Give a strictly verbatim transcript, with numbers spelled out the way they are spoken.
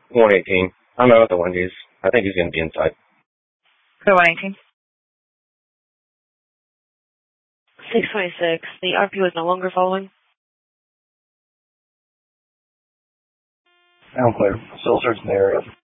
one eighteen. I'm out at the Wendy's. I think he's going to be inside. Go one eighteen. six twenty-six. The R P O is no longer following. I'm clear. Still searching the area.